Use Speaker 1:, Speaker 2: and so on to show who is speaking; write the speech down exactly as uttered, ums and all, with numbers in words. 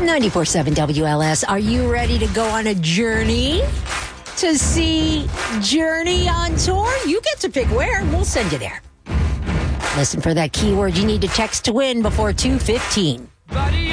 Speaker 1: ninety-four point seven W L S. Are you ready to go on a journey to see Journey on tour? You get to pick where, and we'll send you there. Listen for that keyword you need to text to win before two fifteen.
Speaker 2: Buddy.